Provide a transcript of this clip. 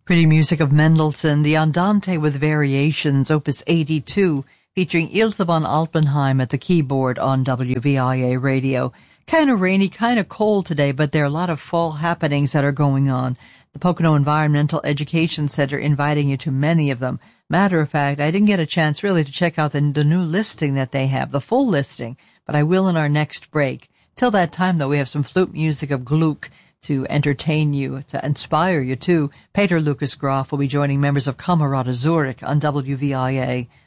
Pretty music of Mendelssohn, the Andante with Variations, Opus 82, featuring Ilse von Alpenheim at the keyboard on WVIA radio. Kind of rainy, kind of cold today, but there are a lot of fall happenings that are going on. The Pocono Environmental Education Center inviting you to many of them. Matter of fact, I didn't get a chance really to check out the new listing that they have, the full listing, but I will in our next break. Till that time, though, we have some flute music of Gluck to entertain you, to inspire you, too. Peter Lucas Graf will be joining members of Camerata Zurich on WVIA.